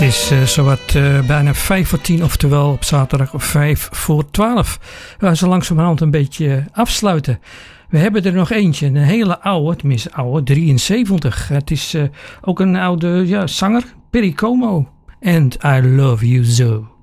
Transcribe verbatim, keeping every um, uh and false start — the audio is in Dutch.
is uh, zowat uh, bijna vijf voor tien, oftewel op zaterdag vijf voor twaalf. We gaan zo langzamerhand een beetje afsluiten. We hebben er nog eentje, een hele oude, tenminste oude, drieënzeventig. Het is uh, ook een oude ja, zanger, Perry Como. And I Love You So.